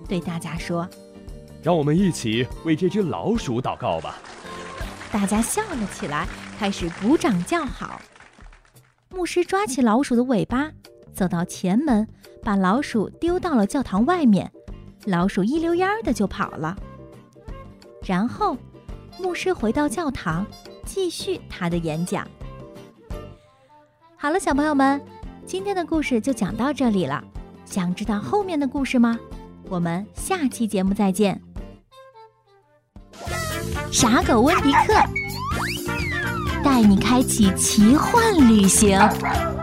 对大家说： 让我们一起为这只老鼠祷告吧。 大家笑了起来，开始鼓掌叫好。牧师抓起老鼠的尾巴，走到前门，把老鼠丢到了教堂外面，老鼠一溜烟儿的就跑了。然后牧师回到教堂，继续他的演讲。好了，小朋友们，今天的故事就讲到这里了。想知道后面的故事吗？我们下期节目再见。傻狗温迪克带你开启奇幻旅行。